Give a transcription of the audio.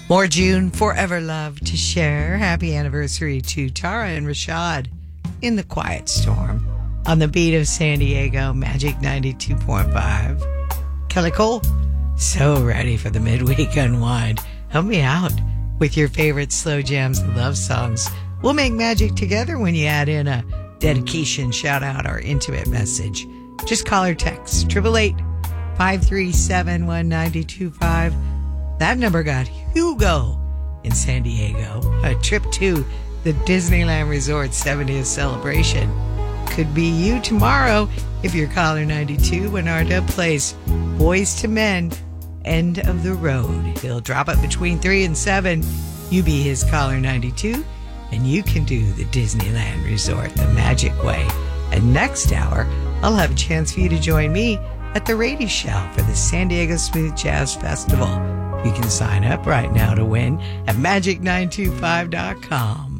More June Forever Love to share. Happy anniversary to Tara and Rashad in the Quiet Storm on the beat of San Diego, Magic 92.5. Kelly Cole, so ready for the midweek unwind. Help me out with your favorite slow jams and love songs. We'll make magic together when you add in a dedication, shout out, or intimate message. Just call or text 888-537-1925. That number got Hugo in San Diego. A trip to the Disneyland Resort 70th celebration. Could be you tomorrow if you're caller 92 when R-Dub plays Boys to Men, End of the Road. He'll drop it between 3 and 7. You be his caller 92, and you can do the Disneyland Resort the magic way. And next hour, I'll have a chance for you to join me at the Radio Shell for the San Diego Smooth Jazz Festival. You can sign up right now to win at magic925.com.